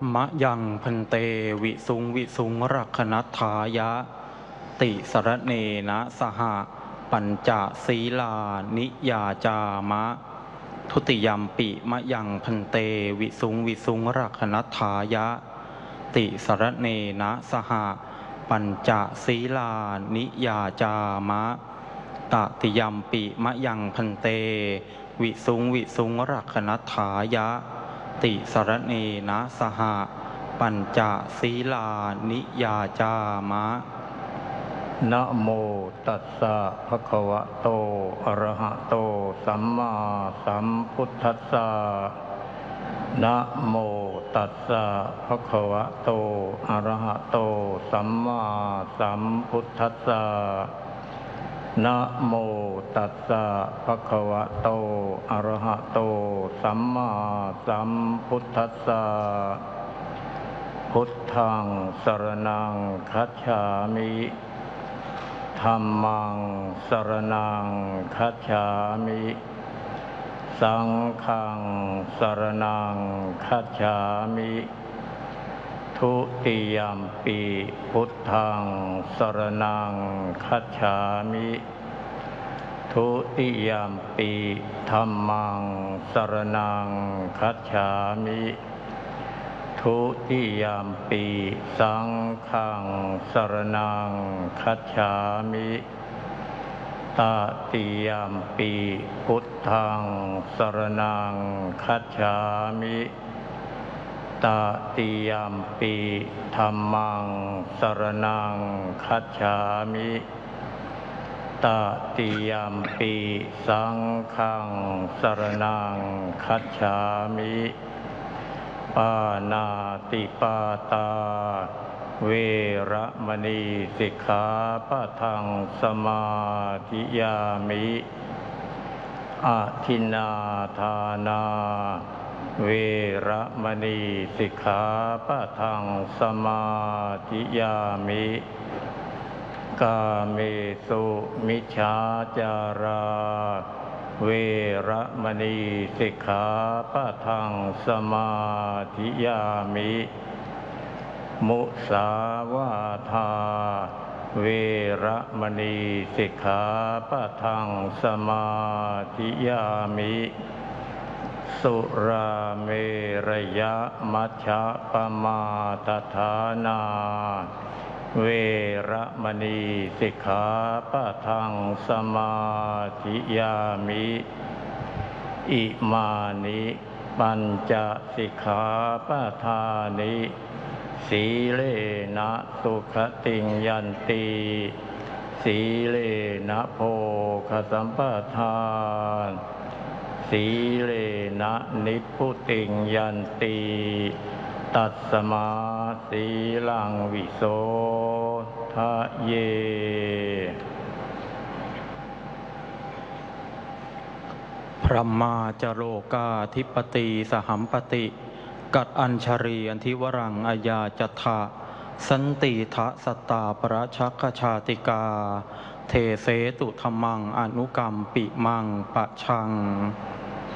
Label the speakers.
Speaker 1: มะยังพันเตวิสุงวิสุงรักขณัฏฐายะติสรเนนะสหปัญจศีลานิยาจามะทุติยัมปิมะยังพันเตวิสุงวิสุงรักขณัฏฐายะติสรเนนะสหปัญจศีลานิยาจามะตติยัมปิมะยังพันเตวิสุงวิสุงรักขณัฏฐายะติสรเนนะสหปัญจศีลานิยาจามะ
Speaker 2: นะโมตัสสะภะคะวะโตอะระหะโตสัมมาสัมพุทธัสสะนะโมตัสสะภะคะวะโตอะระหะโตสัมมาสัมพุทธัสสะนะโมตัสสะภะคะวะโตอะระหะโตสัมมาสัมพุทธัสสะพุทธังสรณังคัจฉามิธัมมังสรณังคัจฉามิสังฆังสรณังคัจฉามิทุติยัมปิพุทธังสรณังคัจฉามิทุติยัมปิธัมมังสรณังคัจฉามิทุติยัมปิสังฆังสรณังคัจฉามิตติยัมปิพุทธังสรณังคัจฉามิตติยัมปิธัมมังสรณังคัจฉามิตติยัมปิสังฆังสรณังคัจฉามิปานาติปาตาเวระมณีสิกขาปะทังสมาธิยามิอะทินนาทานาเวระมณีสิกขาปะทังสมาธิยามิกาเมสุมิจฉาจาราเวระมณีสิกขาปะทังสมาธิยามิมุสาวาทาเวระมณีสิกขาปะทังสมาธิยามิสุราเมรยมัชฌะปมาทฐานาเวระมณีสิกขาปะทังสมาธิยามิอิมานิปัญจสิกขาปะทานิสีเลนะสุขติงยันติสีเลนะโภคสัมปทานสีเลนะนิพพุติงยันติตัสสมาสีลังวิโสทะเย
Speaker 1: พระมาจโรกาธิปติสหัมปติกัดอัญชรีอันทิวรังอายาจัตถะสันติทะสตตาปรชักขชาติกาเทเสตุธรรมังอนุกรรมปิมังปะชัง